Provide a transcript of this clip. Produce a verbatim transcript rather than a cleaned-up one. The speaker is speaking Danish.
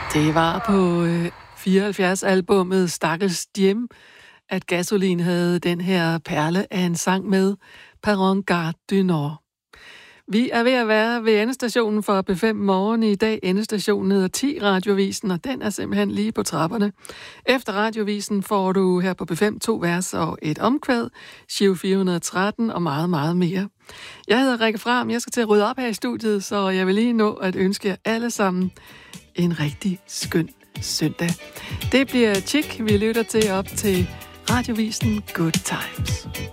Det var på øh, fireoghalvfjerds-albummet Stakkels Djem, at Gasolin havde den her perle af en sang med, Perron Gare du Nord. Vi er ved at være ved endestationen for B fem Morgen i dag. Endestationen hedder ti Radiovisen, og den er simpelthen lige på trapperne. Efter Radiovisen får du her på B fem to vers og et omkvæd, Giro fire hundrede og tretten og meget, meget mere. Jeg hedder Rikke Fram, jeg skal til at rydde op her i studiet, så jeg vil lige nå at ønske jer alle sammen en rigtig skøn søndag. Det bliver Chick, vi lytter til op til Radiovisen Good Times.